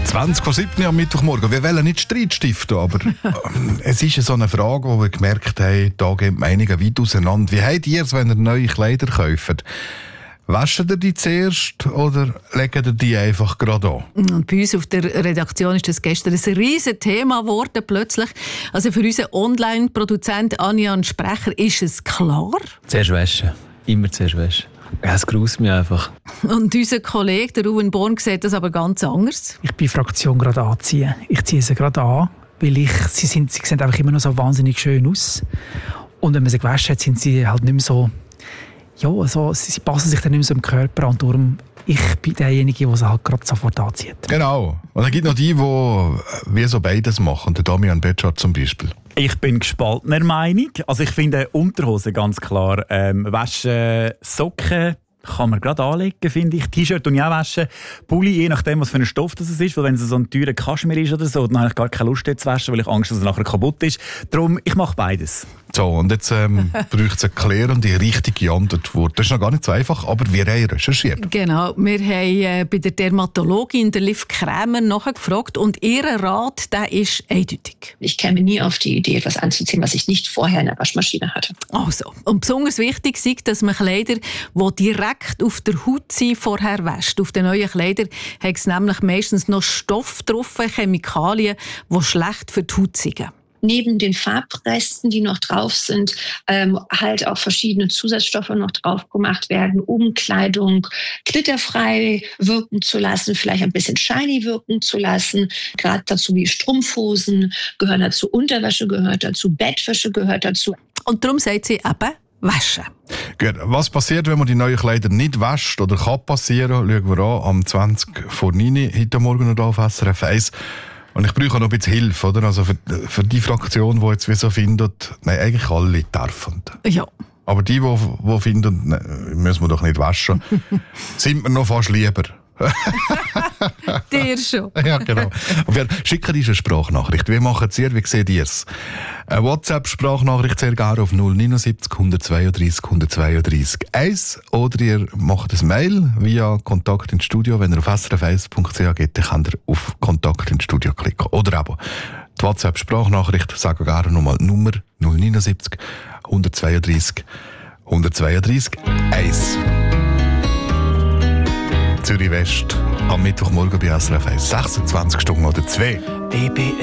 20:07 am Mittwochmorgen. Wir wollen nicht Streit stiften, aber es ist so eine Frage, wo wir gemerkt haben, da gehen die Meinungen weit auseinander. Wie habt ihr es, wenn ihr neue Kleider kauft? Waschen ihr die zuerst oder legen ihr die einfach gerade an? Und bei uns auf der Redaktion ist das gestern ein riesen Thema geworden, plötzlich. Also für unseren Online-Produzent Anjan Sprecher ist es klar. Zuerst waschen. Immer zuerst waschen. Ja, es gruselt mich einfach. Und unser Kollege, der Ruben Born, sieht das aber ganz anders. Ich bin Fraktion gerade anziehen. Ich ziehe sie gerade an, weil sie sehen einfach immer noch so wahnsinnig schön aus. Und wenn man sie gewaschen hat, sind sie halt nicht mehr so... Ja, also, sie passen sich dann nicht mehr so im Körper an. Darum, ich bin derjenige, der sie halt gerade sofort anzieht. Genau. Und dann gibt es noch die, die wie so beides machen. Der Damian Betschart zum Beispiel. Ich bin gespaltener Meinung. Also ich finde Unterhose ganz klar. Waschen, Socken kann man gerade anlegen, finde ich. T-Shirt und ich auch waschen. Pulli, je nachdem, was für ein Stoff das ist. Weil wenn es so ein teurer Kaschmir ist oder so, dann habe ich gar keine Lust, zu waschen, weil ich Angst habe, dass es nachher kaputt ist. Darum, ich mache beides. So, und jetzt braucht es eine klärende, richtige Antwort. Das ist noch gar nicht so einfach, aber wir haben recherchiert. Genau, wir haben bei der Dermatologin der Liv Krämer nachgefragt und ihr Rat, der ist eindeutig. Ich käme nie auf die Idee, etwas anzuziehen, was ich nicht vorher in der Waschmaschine hatte. Also, und besonders wichtig ist, dass man Kleider, die direkt auf der Haut sind, vorher wäscht. Auf den neuen Kleidern hat es nämlich meistens noch Stoff drauf, Chemikalien, die schlecht für die Haut sind. Neben den Farbresten, die noch drauf sind, halt auch verschiedene Zusatzstoffe noch drauf gemacht werden, um Kleidung glitterfrei wirken zu lassen, vielleicht ein bisschen shiny wirken zu lassen. Gerade dazu wie Strumpfhosen gehören dazu, Unterwäsche gehört dazu, Bettwäsche gehört dazu. Und darum sagt sie eben, waschen. Gut. Was passiert, wenn man die neuen Kleider nicht wäscht oder kann passieren? Schauen wir an, am 20:09 heute Morgen noch auf SRF 1. Und ich brauche noch ein bisschen Hilfe, oder? Also für die Fraktion, die jetzt wie so findet, nein, eigentlich alle dürfen. Ja. Aber die finden, nein, müssen wir doch nicht waschen, sind wir noch fast lieber. Dir schon. Ja, genau. Und wir schicken uns eine Sprachnachricht. Wie machen Sie es? Wie seht ihr es? Eine WhatsApp-Sprachnachricht sehr gerne auf 079 132 132 1 oder ihr macht ein Mail via Kontakt ins Studio. Wenn ihr auf srf1.ch geht, dann könnt ihr auf Kontakt ins Studio klicken. Oder aber die WhatsApp-Sprachnachricht, sagen gerne nochmal Nummer 079 132 132 1. Zürich West am Mittwochmorgen bei SRF 1. 26 Stunden oder 2.